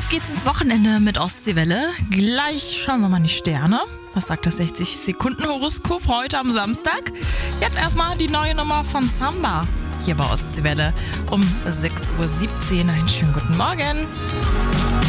geht's ins Wochenende mit Ostseewelle. Gleich schauen wir mal in die Sterne. Was sagt das 60-Sekunden-Horoskop heute am Samstag? Jetzt erstmal die neue Nummer von Samba. Hier bei Ostseewelle um 6.17 Uhr. Einen schönen guten Morgen.